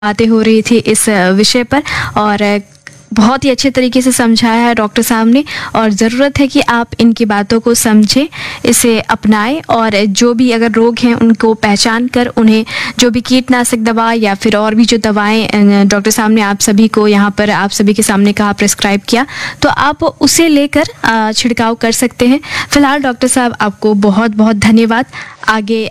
बातें हो रही थी इस विषय पर और बहुत ही अच्छे तरीके से समझाया है डॉक्टर साहब ने। और ज़रूरत है कि आप इनकी बातों को समझें, इसे अपनाएं और जो भी अगर रोग हैं उनको पहचान कर उन्हें जो भी कीटनाशक दवा या फिर और भी जो दवाएं डॉक्टर साहब ने आप सभी को यहाँ पर आप सभी के सामने कहा, प्रिस्क्राइब किया, तो आप उसे लेकर छिड़काव कर सकते हैं। फिलहाल डॉक्टर साहब आपको बहुत बहुत धन्यवाद। आगे